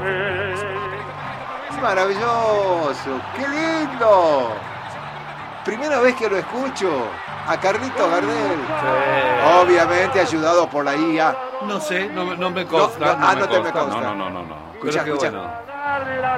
Maravilloso, qué lindo. Primera vez que lo escucho a Carlitos Gardel. Sí. Obviamente ayudado por la IA. No sé, no me consta. No te me consta. No. Escuchá, Pero qué escuchá. bueno.